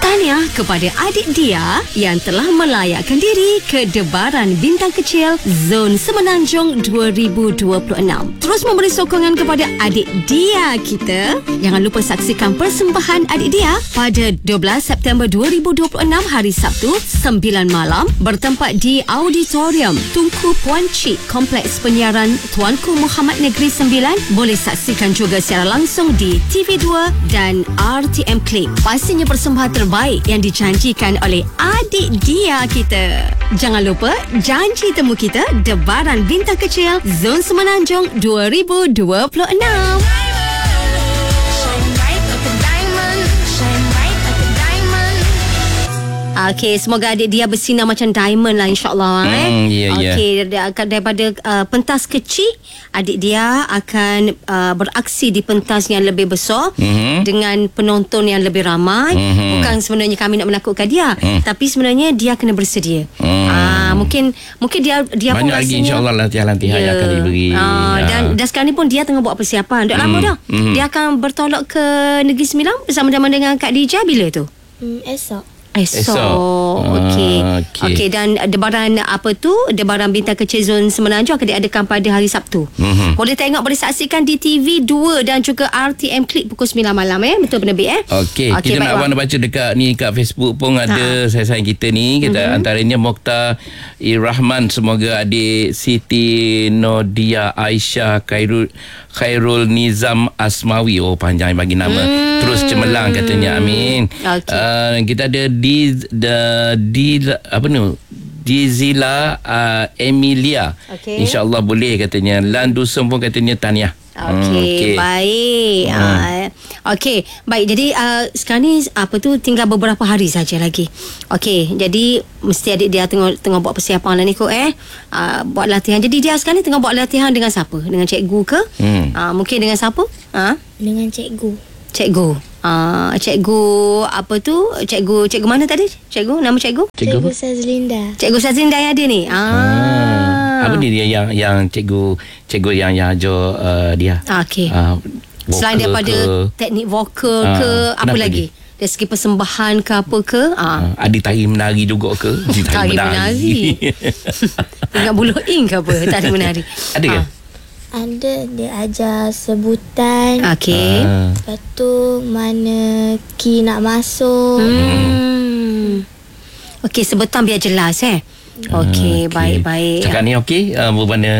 Tahniah kepada adik dia yang telah melayakkan diri ke Debaran Bintang Kecil Zon Semenanjung 2026. Terus memberi sokongan kepada adik dia kita. Jangan lupa saksikan persembahan adik dia pada 12 September 2026 hari Sabtu 9 malam bertempat di Auditorium Tunku Puan Cik Kompleks Penyiaran Tuanku Muhammad Negeri 9. Boleh saksikan juga secara langsung di TV2 dan RTM Click. Pastinya persembahan terbaik yang dijanjikan oleh adik dia kita. Jangan lupa janji temu kita Debaran Bintang Kecil Zon Semenanjung 2026. Okey, semoga adik dia bersinar macam diamond lah, insyaAllah. Okey, daripada pentas kecil, adik dia akan beraksi di pentas yang lebih besar dengan penonton yang lebih ramai. Bukan sebenarnya kami nak menakutkan dia, tapi sebenarnya dia kena bersedia. Mungkin dia banyak pun lagi rasanya, insyaAllah latihan yang akan diberi. Dan sekarang ni pun dia tengah buat persiapan. Dah lama dah. Dia akan bertolak ke Negeri Sembilan bersama-sama dengan Kak Dija bila tu? Esok. Okey, dan debaran debaran Bintang Kecil Zon Semenanjung akan diadakan pada hari Sabtu. Boleh tengok, boleh saksikan di TV2 dan juga RTM Click pukul 9 malam. Betul benar Okey, kita nak abang baca dekat ni kat Facebook pun ada sayang kita ni. Kita antaranya Mokhtar Irrahman, semoga adik Siti Nodia Aisyah Khairul Nizam Asmawi, panjang bagi nama, terus cemerlang katanya, amin. Kita ada Dizila Emilia, InsyaAllah boleh katanya. Lan Dusun pun katanya tahniah. Okey, baik. Okey, baik. Jadi sekarang ni tinggal beberapa hari saja lagi. Okey, jadi mesti adik dia tengah buat persiapan lah ni kot buat latihan. Jadi dia sekarang ni tengah buat latihan dengan siapa? Dengan cikgu ke? Mungkin dengan siapa? Dengan cikgu. Cikgu cikgu mana tadi? Nama cikgu? Cikgu Sazlinda. Cikgu Sazlinda yang ada ni. Apa ni dia yang cikgu yang ajar dia? Okey. Selain daripada teknik vokal ke apa lagi? Dari segi persembahan ke apa ke? Ada tari menari juga ke? Tari menari. Ingat buluh ing ke apa? Tari menari. Ada ke? Ada, dia ajar sebutan. Okey. Lepas tu mana key nak masuk. Okey, sebutan biar jelas Okey, baik. Cakap ni okey, bermakna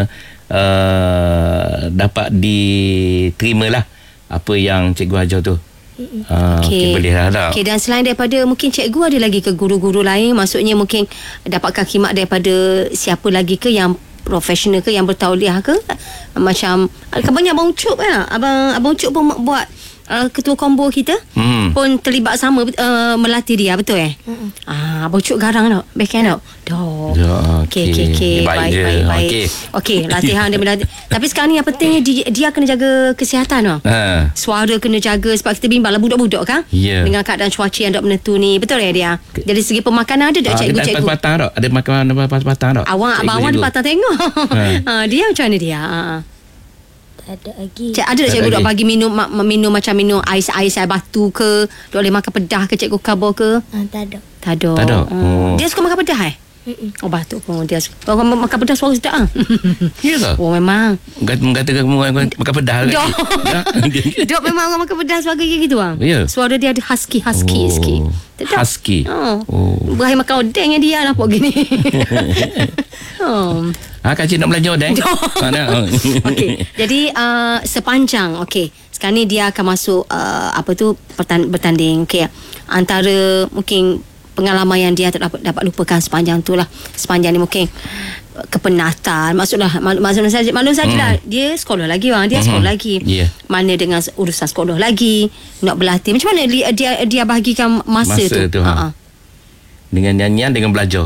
dapat diterima lah apa yang cikgu ajar tu. Okey, boleh lah. Okey, dan selain daripada mungkin cikgu, ada lagi ke guru-guru lain? Maksudnya mungkin dapatkan khidmat daripada siapa lagi ke yang profesional ke, yang bertauliah ke? Macam banyak Abang Ucup Abang Ucup pun buat ketua combo kita pun terlibat sama melatih dia, betul Abang Ucup garang tak? Backhand tak? Okey. Baik. Okey, latihan dia melatih. Tapi sekarang ni yang penting dia kena jaga kesihatan suara kena jaga, sebab kita bimbanglah budak-budak kan dengan keadaan cuaca yang tak menentu ni, betul dia? Dari segi pemakanan ada tak cikgu-cikgu? Ada makanan patah tak? Abang ada patah tengok. Dia macam mana dia? Tak ada lagi. Ada tak cikgu dok bagi minum macam minum ais air batu ke? Dok boleh makan pedas ke cikgu khabar ke? Tak ada. Tak ada. Dia suka makan pedas batuk pun dia suka. Makan pedas suara sedap Ya ke? Memang. Mengatakan makan pedas lagi. Dok memang orang makan pedas suara gitu Suara dia ada husky sikit. Husky. Berakhir makan odeng yang dia nampak gini. Kak Cik nak belajar odeng? Okey. Jadi sepanjang sekarang ni dia akan masuk bertanding. Antara mungkin pengalaman yang dia tak dapat lupakan sepanjang ni mungkin kepenatan. Maksudnya sajalah dia sekolah lagi sekolah lagi. Mana dengan urusan sekolah lagi, nak berlatih. Macam mana dia bahagikan masa tu? Dengan nyanyian, dengan belajar.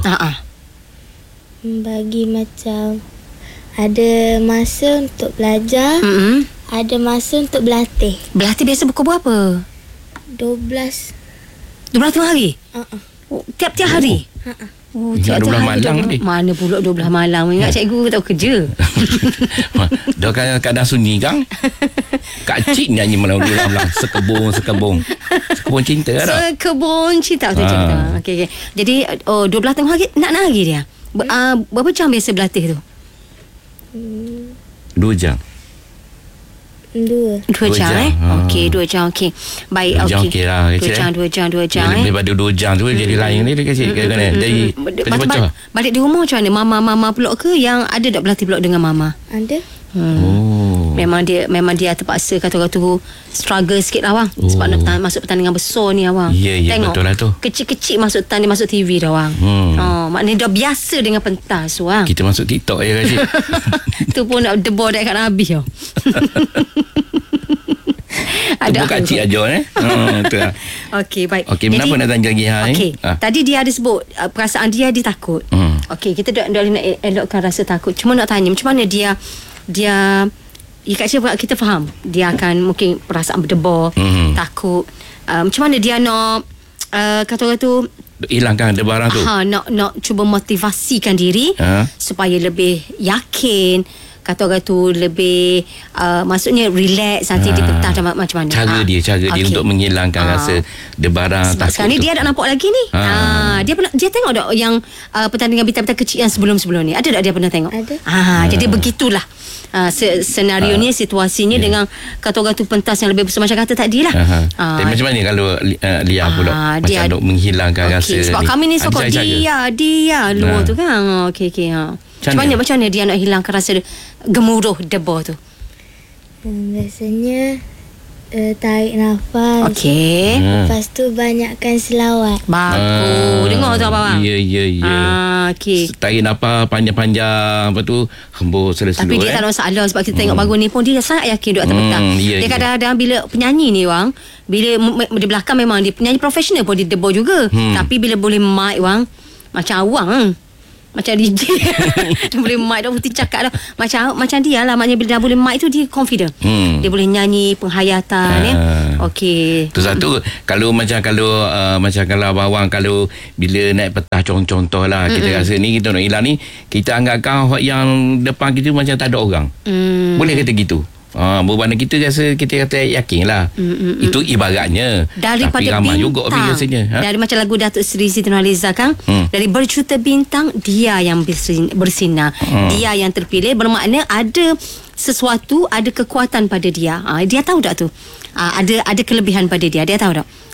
Bagi macam ada masa untuk belajar, ada masa untuk berlatih. Berlatih biasa pukul berapa? 12 12 hari? Tiap-tiap hari? Ingat 12 malam ni. Mana pula 12 malam. Ingat cikgu tahu kerja. Dah kadang sunyi kan. Kak Cik nyanyi malam 12 malam. Sekebun cinta lah. Sekebun cinta. Okay. Jadi 12 tengah lagi nak nari dia. Berapa jam biasa berlatih tu? 2 jam. 2 jam Okey 2 jam okey. Baik okey. 2 jam Daripada 2 jam tu jadi lain ni dia kasi kena jadi pecah. Balik di rumah macam mana? Mama peluk ke yang ada tak berlatih peluk dengan mama? Ada. Memang dia terpaksa kata-kata struggle sikit lah bang. Sebab nak masuk pertandingan besar ni abang. Ya betul lah tu. Kecil-kecil masuk masuk TV dah bang. Maknanya dah biasa dengan pentas bang. Kita masuk TikTok je kasi. Tu pun nak debor dah kat habis tau. Ada Kak Cik ajar betul lah. Okey baik. Okey, kenapa nak tanya lagi okey. Tadi dia ada sebut perasaan dia takut. Okey, kita dah nak elokkan rasa takut. Cuma nak tanya macam mana dia Kak Cik kita faham dia akan mungkin perasaan berdebar, takut. Macam mana dia nak kata-kata hilangkan debaran tu? Nak cuba motivasikan diri supaya lebih yakin, kata-kata lebih maksudnya relax nanti di pentas macam mana. Cara dia untuk menghilangkan rasa debaran, sebab takut sekarang ni dia tak nampak lagi ni. Dia tengok tak yang pertandingan bintang-bintang kecil yang sebelum-sebelum ni? Ada tak dia pernah tengok? Ada. Jadi begitulah senario ni, situasinya dengan kata-kata pentas yang lebih besar macam kata tadi lah. Tapi macam mana kalau Lia pula macam untuk menghilangkan rasa sebab ni? Kami ni sokong dia luar tu kan. Okey. Macam mana dia nak hilangkan rasa gemuruh debar tu? Biasanya tarik nafas. Okey. Lepas tu banyakkan selawat. Bagus. Dengar tu abang. Ya. Okey. Tarik nafas panjang-panjang, lepas tu hembus slow-slow. Tapi dia tak ada masalah sebab kita tengok bagus ni pun dia sangat yakin duduk atas pentas. Dia kadang-kadang bila penyanyi ni bang, bila di belakang memang dia penyanyi profesional pun dia debar juga. Tapi bila boleh mic bang, macam awang macam DJ boleh mic dah putih cakap dah macam dia lah. Maknanya bila dah boleh mic tu dia confident. Dia boleh nyanyi penghayatan okey. Tu satu. Kalau abang kalau bila naik petah contoh lah kita rasa ni kita nak hilang ni, kita anggapkan yang depan kita macam tak ada orang. Boleh kata gitu. Berbanding kita kata yakin lah. Itu ibaratnya. Daripada tapi ramai bintang juga biasanya. Dari macam lagu Datuk Seri Siti Nurhaliza kan, dari berjuta bintang dia yang bersinar, dia yang terpilih, bermakna ada sesuatu, ada kekuatan pada dia. Dia tahu tak tu? Ada kelebihan pada dia tahu tak?